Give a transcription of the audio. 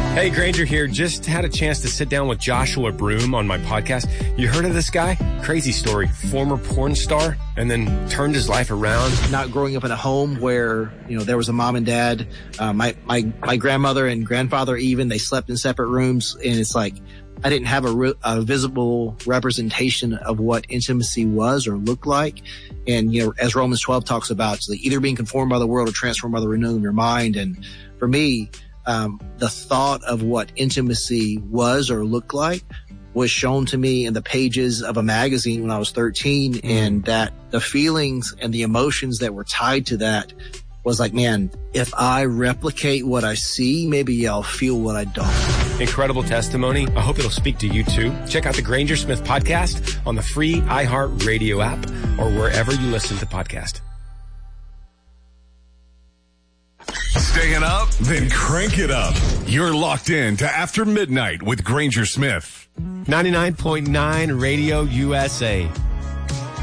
Hey, Granger here. Just had a chance to sit down with Joshua Broome on my podcast. You heard of this guy? Crazy story. Former porn star and then turned his life around. Not growing up in a home where, there was a mom and dad. My grandmother and grandfather even, they slept in separate rooms. And it's like, I didn't have a visible representation of what intimacy was or looked like. And, as Romans 12 talks about, it's like either being conformed by the world or transformed by the renewing of your mind. And for me, the thought of what intimacy was or looked like was shown to me in the pages of a magazine when I was 13, and that the feelings and the emotions that were tied to that was like, man, if I replicate what I see, maybe I'll feel what I don't. Incredible testimony. I hope it'll speak to you too. Check out the Granger Smith podcast on the free iHeartRadio app or wherever you listen to podcasts. Staying up? Then crank it up. You're locked in to After Midnight with Granger Smith. 99.9 Radio USA.